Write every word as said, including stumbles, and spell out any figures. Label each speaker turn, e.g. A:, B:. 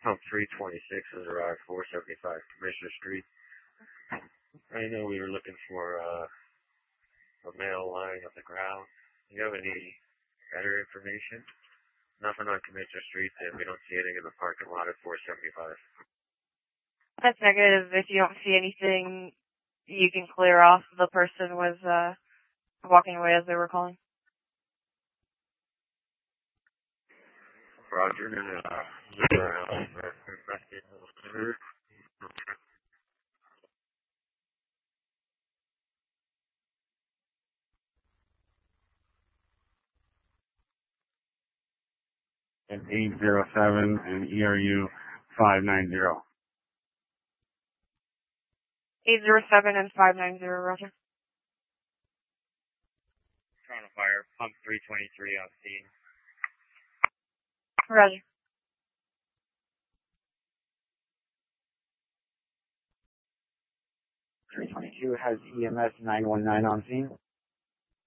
A: Pump three twenty-six has arrived, four seventy-five Commissioner Street. I know we were looking for uh, a male lying on the ground. Do you have any better information? Nothing on Commissioner Street, and we don't see anything in the parking lot at four seventy-five.
B: That's negative. If you don't see anything, you can clear off. The person was uh, walking away as they were calling.
A: Roger, and uh, zero out. And eight zero seven and E R U five nine zero.
B: eight zero seven and five nine zero, Roger.
A: Toronto Fire, pump three twenty-three on scene.
B: Roger.
A: three twenty-two has E M S nine one nine on scene.